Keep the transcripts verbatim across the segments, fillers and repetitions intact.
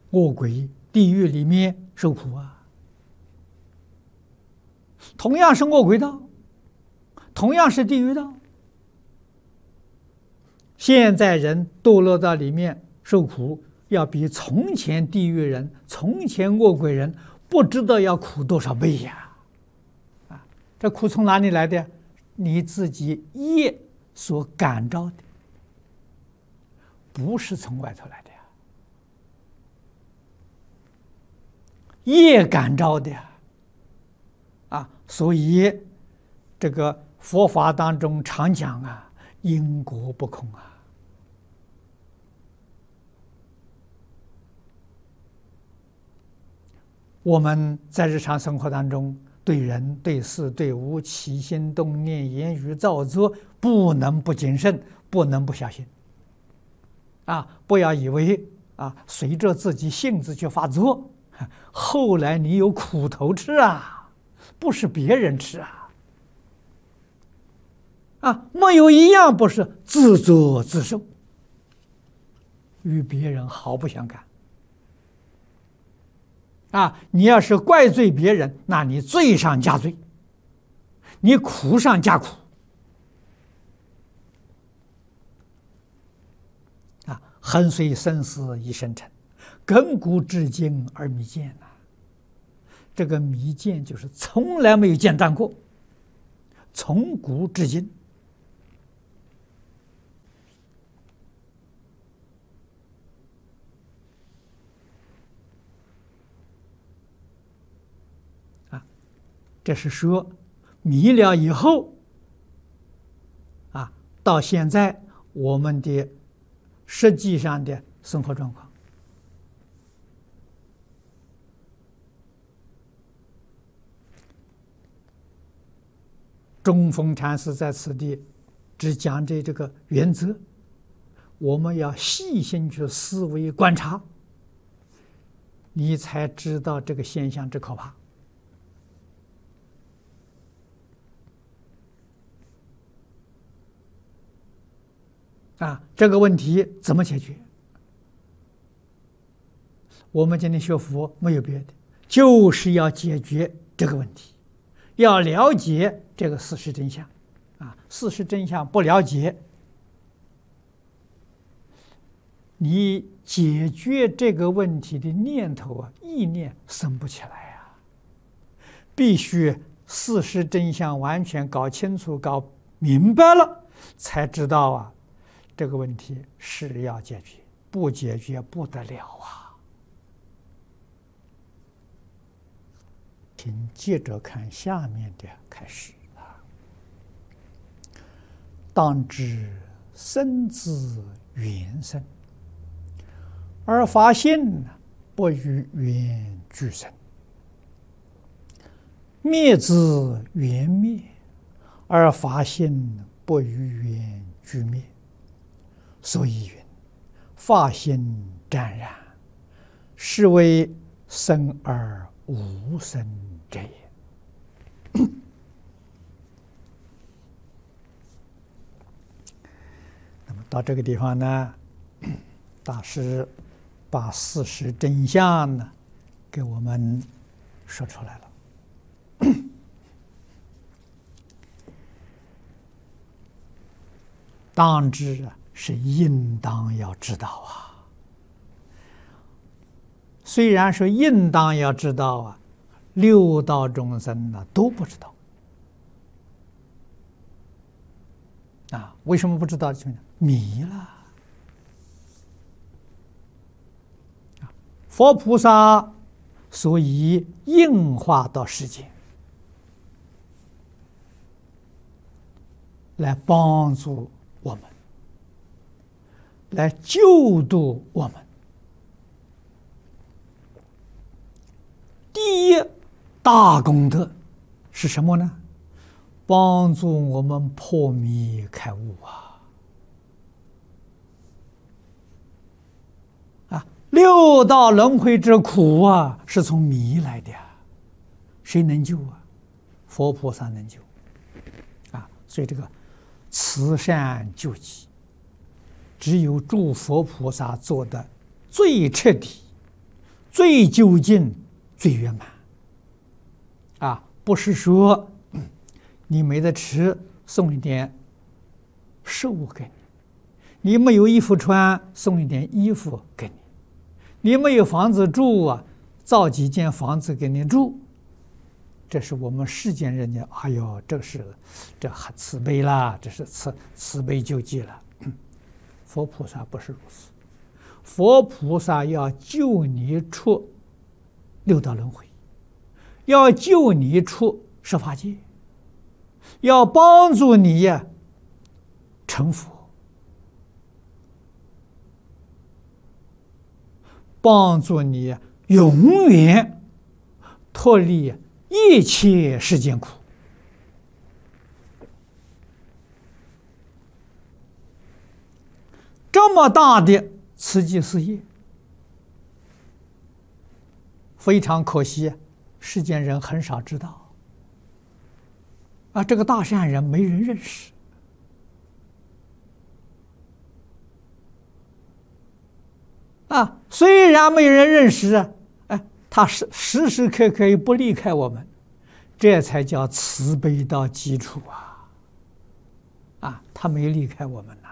恶鬼、地狱里面受苦啊。同样是恶鬼道，同样是地狱道，现在人堕落到里面受苦，要比从前地狱人、从前恶鬼人不知道要苦多少倍呀！啊，这苦从哪里来的？你自己业所感召的，不是从外头来的呀。业感召的呀。啊，所以这个佛法当中常讲啊，因果不空啊。我们在日常生活当中，对人、对事、对物起心动念、言语造作，不能不谨慎，不能不小心。啊，不要以为啊，随着自己性子去发作，后来你有苦头吃啊。不是别人吃啊，啊，没有一样不是自作自受，与别人毫不相干。啊，你要是怪罪别人，那你罪上加罪，你苦上加苦。啊，横随生死一生尘，亘古至今而弥见呐。这个迷见就是从来没有间断过，从古至今。啊，这是说迷了以后，啊，到现在我们的实际上的生活状况。中峰禅师在此地只讲这这个原则，我们要细心去思维观察，你才知道这个现象之可怕。啊，这个问题怎么解决？我们今天学佛没有别的，就是要解决这个问题。要了解这个事实真相，啊，事实真相不了解，你解决这个问题的念头啊、意念生不起来啊。必须事实真相完全搞清楚、搞明白了，才知道啊，这个问题是要解决，不解决不得了啊。请接着看下面的开始啊。当知生自缘生，而法性不与缘俱生；灭自缘灭，而法性不与缘俱灭。所以云：法性湛然，是为生而无生者也。那么到这个地方呢，大师把事实真相呢给我们说出来了。当知啊，是应当要知道啊。虽然说应当要知道啊，六道众生呢都不知道啊。为什么不知道？迷了。佛菩萨所以应化到世间，来帮助我们，来救度我们。第一大功德是什么呢？帮助我们破迷开悟啊！啊，六道轮回之苦啊，是从迷来的呀。谁能救啊？佛菩萨能救啊！所以这个慈善救济，只有诸佛菩萨做的最彻底、 最究竟、最圆满。啊，不是说你没得吃，送一点食物给你；你没有衣服穿，送一点衣服给你；你没有房子住啊，造几间房子给你住。这是我们世间人家，哎呦，这是这很慈悲啦，这是慈慈悲救济了。佛菩萨不是如此，佛菩萨要救你出六道轮回，要救你出十法界，要帮助你呀成佛，帮助你永远脱离一切世间苦。这么大的慈济事业，非常可惜，世间人很少知道。啊，这个大善人没人认识。啊，虽然没人认识啊，哎，他时时时刻刻不离开我们，这才叫慈悲到基础啊！啊，他没离开我们呐。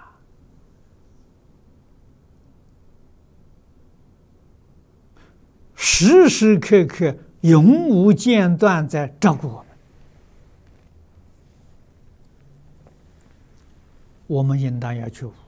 时时刻刻永无间断在照顾我们，我们应当要去悟。